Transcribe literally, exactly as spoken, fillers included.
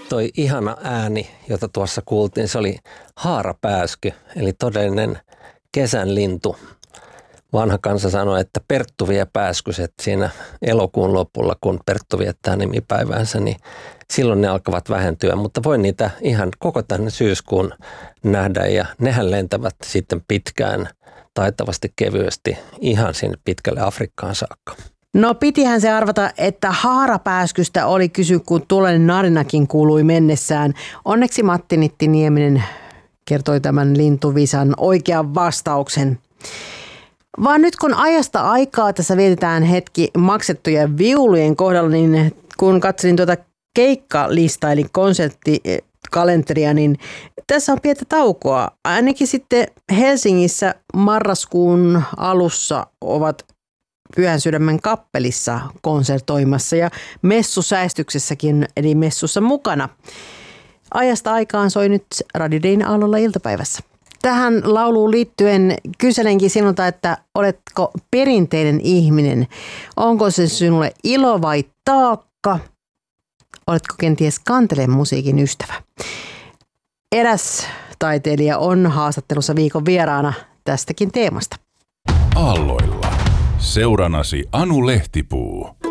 toi ihana ääni, jota tuossa kuultiin, se oli haarapääsky, eli todellinen kesän lintu. Vanha kansa sanoi, että Perttu vie pääskyset siinä elokuun lopulla, kun Perttu viettää nimipäivänsä, niin silloin ne alkavat vähentyä, mutta voi niitä ihan koko tänne syyskuun nähdä ja nehän lentävät sitten pitkään, taitavasti, kevyesti, ihan sinne pitkälle Afrikkaan saakka. No pitihän se arvata, että haarapääskystä oli kysy, kun tuollainen narinakin kuului mennessään. Onneksi Matti Nitti Nieminen kertoi tämän lintuvisan oikean vastauksen. Vaan nyt kun ajasta aikaa tässä vietetään hetki maksettujen viulujen kohdalla, niin kun katselin tuota keikkalista eli konserttikalenteria, niin tässä on pientä taukoa. Ainakin sitten Helsingissä marraskuun alussa ovat Pyhän Sydämen kappelissa konsertoimassa ja messusäestyksessäkin, eli messussa mukana. Ajasta aikaan soi nyt Radio Dayn aallolla iltapäivässä. Tähän lauluun liittyen kyselenkin sinulta, että oletko perinteinen ihminen? Onko se sinulle ilo vai taakka? Oletko kenties kantelen musiikin ystävä? Eräs taiteilija on haastattelussa viikon vieraana tästäkin teemasta. Aalloilla. Seuranasi Anu Lehtipuu.